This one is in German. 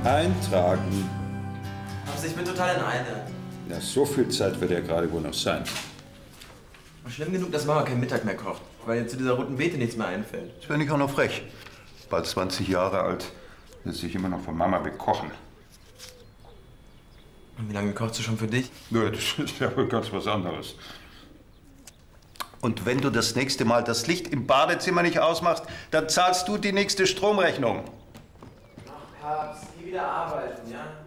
Eintragen. Also ich bin total in Eile. Ja, so viel Zeit wird ja gerade wohl noch sein. Schlimm genug, dass Mama keinen Mittag mehr kocht, weil ihr zu dieser roten Beete nichts mehr einfällt. Das wäre nicht auch noch frech. Bald 20 Jahre alt, lässt sich immer noch von Mama bekochen. Und wie lange kochst du schon für dich? Ja, das ist ja wohl ganz was anderes. Und wenn du das nächste Mal das Licht im Badezimmer nicht ausmachst, dann zahlst du die nächste Stromrechnung. Ach, Papst, geh wieder arbeiten, ja?